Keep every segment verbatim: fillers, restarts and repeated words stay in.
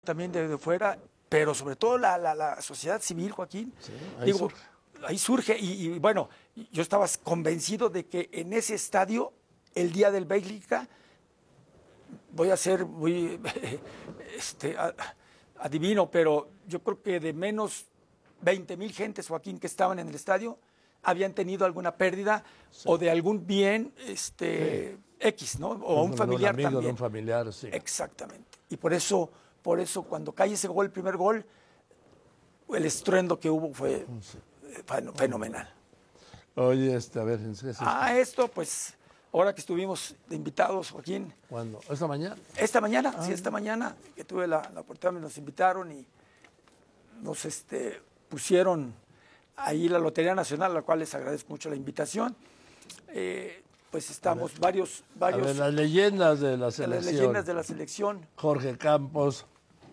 también de, de fuera, pero sobre todo la, la, la sociedad civil, Joaquín. Sí, ahí Digo, surge. ahí surge y, y, bueno, yo estaba convencido de que en ese estadio, el día del Bélica, voy a ser muy este, a, adivino, pero yo creo que de menos veinte mil gentes, Joaquín, que estaban en el estadio, habían tenido alguna pérdida sí. o de algún bien este, sí. X, ¿no? O un familiar de un amigo, también. De un familiar, sí. Exactamente. Y por eso, por eso cuando cae ese gol, el primer gol, el estruendo que hubo fue sí. fenomenal. Oye, este, a ver, ¿qué es esto? Ah, esto, pues, ahora que estuvimos de invitados, Joaquín. ¿Cuándo? ¿Esta mañana? Esta mañana, ah. sí, esta mañana, que tuve la, la oportunidad, nos invitaron y nos este, pusieron ahí la Lotería Nacional, a la cual les agradezco mucho la invitación. Eh, pues estamos ver, varios... varios a ver, las leyendas de la selección. Las leyendas de la selección. Jorge Campos,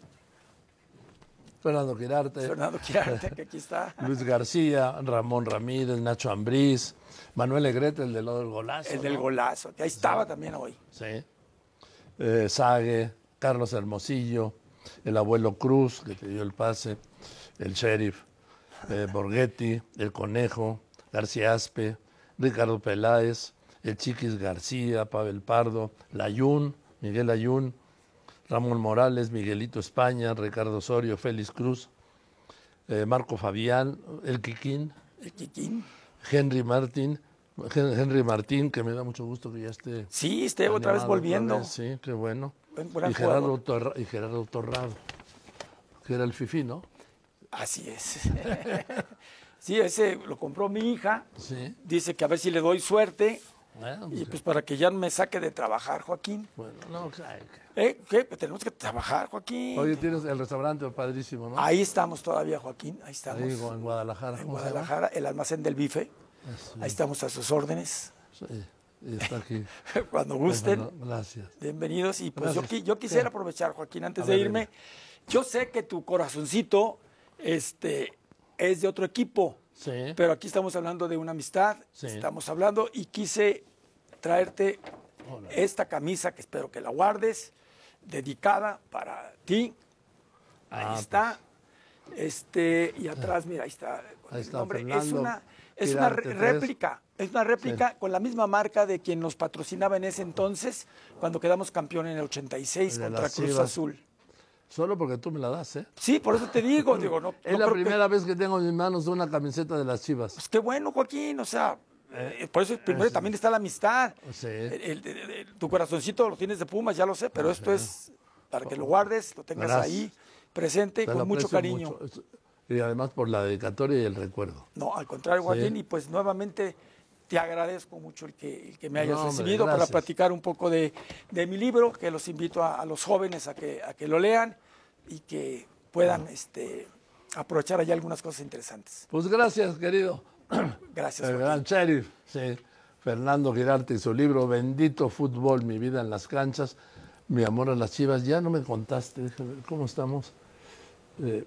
Fernando Quirarte. Fernando Quirarte, que aquí está. Luis García, Ramón Ramírez, Nacho Ambriz, Manuel Negrete, el del golazo. El del ¿no? golazo, que ahí estaba sí. también hoy. Sí. Eh, Sague, Carlos Hermosillo, el abuelo Cruz, que te dio el pase, el sheriff, eh, Borghetti, el Conejo, García Aspe, Ricardo Peláez, el Chiquis García, Pavel Pardo, Layún, Miguel Layún, Ramón Morales, Miguelito España, Ricardo Osorio, Félix Cruz, eh, Marco Fabián, el Quiquín, el Quiquín, Henry Martín, Henry Martín, que me da mucho gusto que ya esté. Sí, esté otra vez volviendo. Otra vez, sí, qué bueno. Buen y, Gerardo Torra, y Gerardo Torrado, que era el fifí, ¿no? Así es. Sí, ese lo compró mi hija. Sí. Dice que a ver si le doy suerte. Bueno, pues y pues para que ya me saque de trabajar, Joaquín. Bueno, no, claro. ¿Eh? ¿Qué? Pues tenemos que trabajar, Joaquín. Oye, tienes el restaurante padrísimo, ¿no? Ahí estamos todavía, Joaquín. Ahí estamos. Ahí en Guadalajara. En Guadalajara, el almacén del bife. Sí. Ahí estamos a sus órdenes. Sí, y está aquí. Cuando gusten. Bueno, gracias. Bienvenidos. Y pues yo, yo quisiera ¿Qué? aprovechar, Joaquín, antes a de ver, irme. Dime. Yo sé que tu corazoncito este, es de otro equipo. Sí. Pero aquí estamos hablando de una amistad. Sí. Estamos hablando y quise traerte Hola. esta camisa que espero que la guardes, dedicada para ti. Ahí ah, está. Pues. Este, y atrás, mira, ahí está. Ahí está nombre. Fernando, es una, es una réplica, es una réplica sí. con la misma marca de quien nos patrocinaba en ese entonces, cuando quedamos campeón en el ochenta y seis contra Cruz Chivas. Azul. Solo porque tú me la das, ¿eh? Sí, por eso te digo. digo no, es no la primera que... vez que tengo en mis manos una camiseta de las Chivas. Pues qué bueno, Joaquín, o sea... Eh, por eso primero sí. también está la amistad. Sí. El, el, el, el, tu corazoncito lo tienes de Pumas, ya lo sé, pero esto es para que lo guardes, lo tengas Gracias. ahí presente Te con mucho cariño. Mucho. Y además por la dedicatoria y el recuerdo. No, al contrario, Joaquín, sí. y pues nuevamente te agradezco mucho el que, el que me hayas no, recibido hombre, para platicar un poco de, de mi libro, que los invito a, a los jóvenes a que, a que lo lean y que puedan no. este, aprovechar allá algunas cosas interesantes. Pues gracias, querido. Gracias. El gran sheriff, sí, Fernando Quirarte y su libro Bendito Fútbol, mi vida en las canchas, mi amor a las Chivas. Ya no me contaste, déjame ver, ¿cómo estamos? Eh,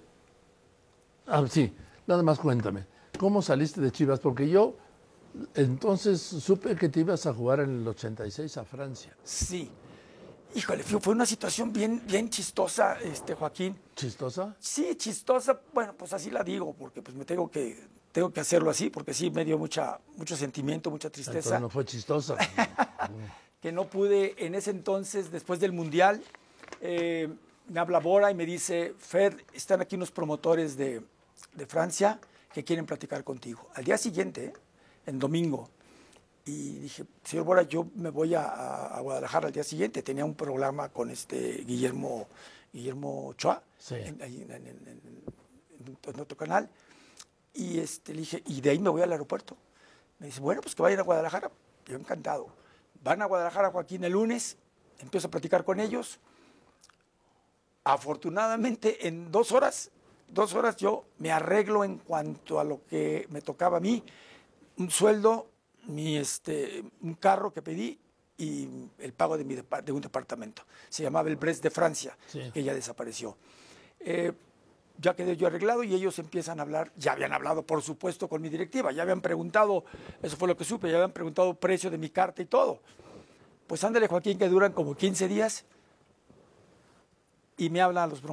ah, sí, nada más cuéntame, ¿cómo saliste de Chivas? Porque yo entonces supe que te ibas a jugar en el ochenta y seis a Francia. Sí. Híjole, fue una situación bien, bien chistosa, este, Joaquín. ¿Chistosa? Sí, chistosa, bueno, pues así la digo, porque pues me tengo que... Tengo que hacerlo así porque sí me dio mucha, mucho sentimiento, mucha tristeza. Entonces no fue chistosa. Que no pude en ese entonces, después del Mundial, eh, me habla Bora y me dice, Fer, están aquí unos promotores de, de Francia que quieren platicar contigo. Al día siguiente, en domingo, y dije, señor Bora, yo me voy a, a Guadalajara al día siguiente. Tenía un programa con este Guillermo, Guillermo Ochoa, sí. en, en, en, en, en otro canal. Y este, le dije, y de ahí me voy al aeropuerto. Me dice, bueno, pues que vayan a Guadalajara. Yo encantado. Van a Guadalajara, Joaquín, el lunes. Empiezo a platicar con ellos. Afortunadamente, en dos horas, dos horas yo me arreglo en cuanto a lo que me tocaba a mí. Un sueldo, mi, este, un carro que pedí y el pago de, mi, de un departamento. Se llamaba el Brest de Francia, sí. que ya desapareció. Eh, Ya quedé yo arreglado y ellos empiezan a hablar, ya habían hablado por supuesto con mi directiva, ya habían preguntado, eso fue lo que supe, ya habían preguntado precio de mi carta y todo. Pues ándale, Joaquín, que duran como quince días y me hablan los promotores,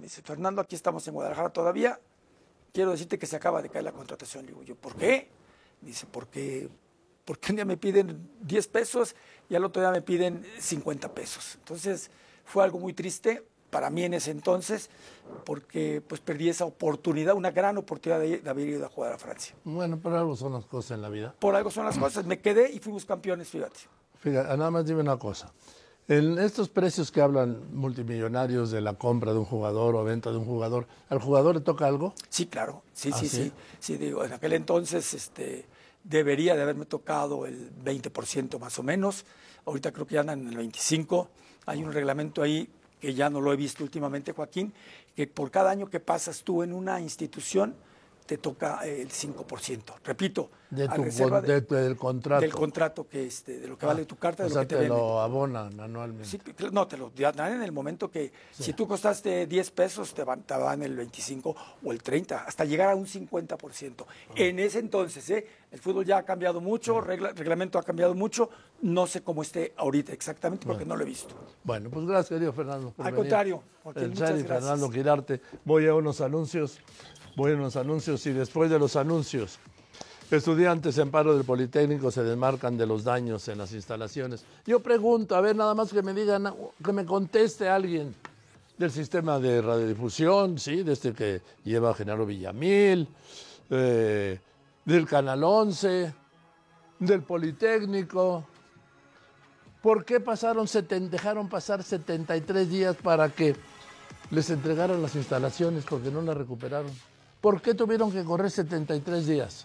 dice, Fernando, aquí estamos en Guadalajara todavía, quiero decirte que se acaba de caer la contratación. Le digo yo, ¿por qué? Dice, porque, porque un día me piden diez pesos y al otro día me piden cincuenta pesos. Entonces fue algo muy triste para mí en ese entonces, porque pues perdí esa oportunidad, una gran oportunidad de, de haber ido a jugar a Francia. Bueno, por algo son las cosas en la vida. Por algo son las cosas. Me quedé y fuimos campeones, fíjate. Fíjate, nada más dime una cosa. En estos precios que hablan multimillonarios de la compra de un jugador o venta de un jugador, ¿al jugador le toca algo? Sí, claro. Sí, ¿Ah, sí, sí? sí, sí. digo, en aquel entonces este, debería de haberme tocado el veinte por ciento más o menos. Ahorita creo que ya andan en el veinticinco por ciento. Hay un reglamento ahí que ya no lo he visto últimamente, Joaquín, que por cada año que pasas tú en una institución, te toca el cinco por ciento. Repito, de a tu, reserva de, de, del contrato. Del contrato, que este, de lo que ah, vale tu carta, de o lo sea, que te, te venden. lo abonan anualmente. Sí, no, te lo dan en el momento que, sí. Si tú costaste diez pesos, te van, te van el veinticinco o el treinta, hasta llegar a un cincuenta por ciento. Ah. En ese entonces, ¿eh? El fútbol ya ha cambiado mucho, el regla, reglamento ha cambiado mucho, no sé cómo esté ahorita exactamente porque bueno. no lo he visto. Bueno, pues gracias, querido Fernando. Por Al venir. contrario, Joaquín, el muchas gracias. Fernando Quirarte. Voy a unos anuncios, voy a unos anuncios y después de los anuncios, estudiantes en paro del Politécnico se desmarcan de los daños en las instalaciones. Yo pregunto, a ver, nada más que me digan, que me conteste alguien del sistema de radiodifusión, sí, de este que lleva Genaro Villamil, eh, del Canal once, del Politécnico. ¿Por qué pasaron seten, dejaron pasar setenta y tres días para que les entregaran las instalaciones porque no las recuperaron? ¿Por qué tuvieron que correr setenta y tres días?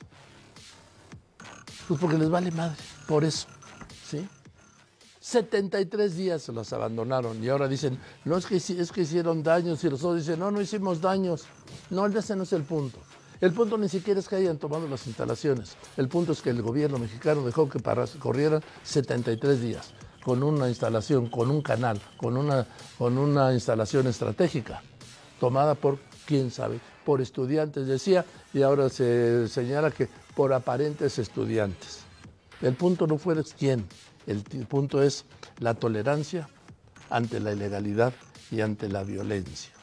Pues porque les vale madre, por eso, ¿sí? setenta y tres días se las abandonaron y ahora dicen, no, es que, es que hicieron daños, y los otros dicen, no, no hicimos daños. No, ese no es el punto. El punto ni siquiera es que hayan tomado las instalaciones. El punto es que el gobierno mexicano dejó que para, corrieran setenta y tres días con una instalación, con un canal, con una, con una instalación estratégica, tomada por, quién sabe, por estudiantes, decía, y ahora se señala que por aparentes estudiantes. El punto no fue quién, el, el punto es la tolerancia ante la ilegalidad y ante la violencia.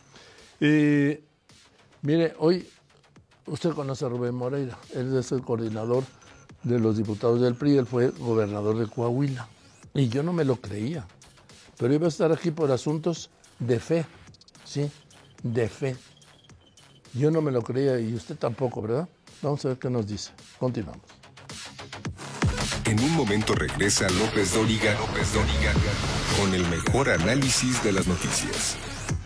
Y mire, hoy usted conoce a Rubén Moreira, él es el coordinador de los diputados del P R I, él fue gobernador de Coahuila, y yo no me lo creía, pero iba a estar aquí por asuntos de fe, ¿sí? De fe. Yo no me lo creía y usted tampoco, ¿verdad? Vamos a ver qué nos dice. Continuamos. En un momento regresa López Dóriga, López Dóriga con el mejor análisis de las noticias.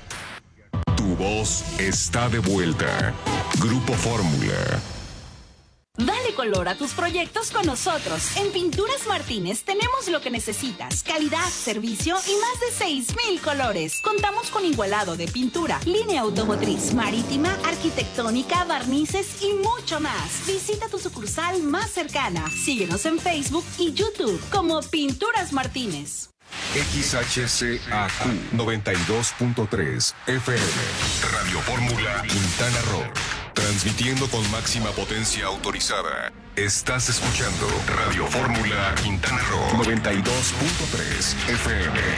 Tu voz está de vuelta. Grupo Fórmula. Dale color a tus proyectos con nosotros. En Pinturas Martínez tenemos lo que necesitas: calidad, servicio y más de seis mil colores. Contamos con igualado de pintura, línea automotriz, marítima, arquitectónica, barnices y mucho más. Visita tu sucursal más cercana. Síguenos en Facebook y YouTube como Pinturas Martínez. X H C A Q noventa y dos punto tres F M Radio Fórmula Quintana Roo. Transmitiendo con máxima potencia autorizada. Estás escuchando Radio Fórmula Quintana Roo noventa y dos punto tres F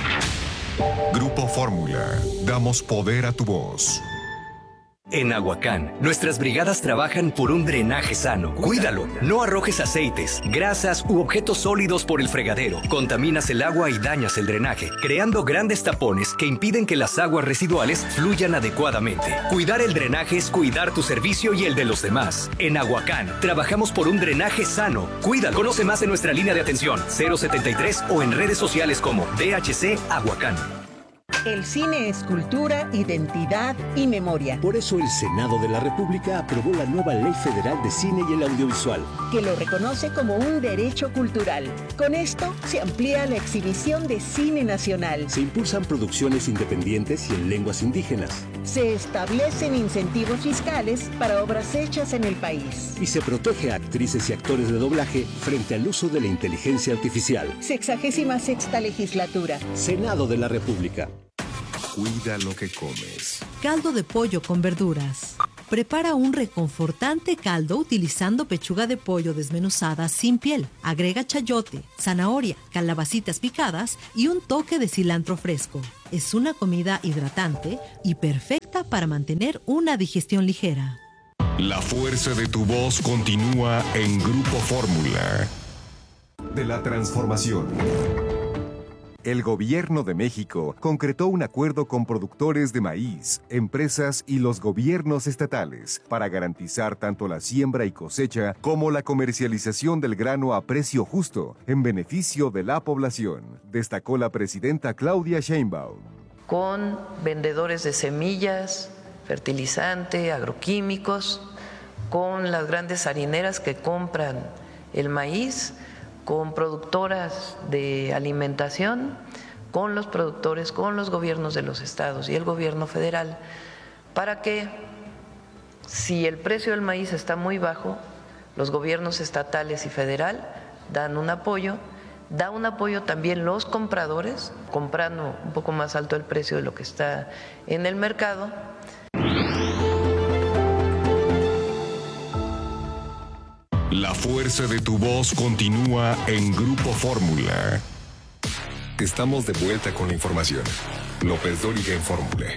M. Grupo Fórmula. Damos poder a tu voz. En Aguacán, nuestras brigadas trabajan por un drenaje sano. Cuídalo, no arrojes aceites, grasas u objetos sólidos por el fregadero. Contaminas el agua y dañas el drenaje, creando grandes tapones que impiden que las aguas residuales fluyan adecuadamente. Cuidar el drenaje es cuidar tu servicio y el de los demás. En Aguacán, trabajamos por un drenaje sano. Cuídalo. Conoce más en nuestra línea de atención cero setenta y tres o en redes sociales como D H C Aguacán. El cine es cultura, identidad y memoria. Por eso el Senado de la República aprobó la nueva Ley Federal de Cine y el Audiovisual, que lo reconoce como un derecho cultural. Con esto se amplía la exhibición de cine nacional. Se impulsan producciones independientes y en lenguas indígenas. Se establecen incentivos fiscales para obras hechas en el país. Y se protege a actrices y actores de doblaje frente al uso de la inteligencia artificial. Sexagésima sexta legislatura. Senado de la República. Cuida lo que comes. Caldo de pollo con verduras. Prepara un reconfortante caldo utilizando pechuga de pollo desmenuzada sin piel. Agrega chayote, zanahoria, calabacitas picadas y un toque de cilantro fresco. Es una comida hidratante y perfecta basta para mantener una digestión ligera. La fuerza de tu voz continúa en Grupo Fórmula. De la transformación. El gobierno de México concretó un acuerdo con productores de maíz, empresas y los gobiernos estatales para garantizar tanto la siembra y cosecha como la comercialización del grano a precio justo en beneficio de la población, destacó la presidenta Claudia Sheinbaum. Con vendedores de semillas, fertilizante, agroquímicos, con las grandes harineras que compran el maíz, con productoras de alimentación, con los productores, con los gobiernos de los estados y el gobierno federal, para que si el precio del maíz está muy bajo, los gobiernos estatales y federal dan un apoyo, da un apoyo también los compradores, comprando un poco más alto el precio de lo que está en el mercado. La fuerza de tu voz continúa en Grupo Fórmula. Estamos de vuelta con la información. López Dóriga en Fórmula.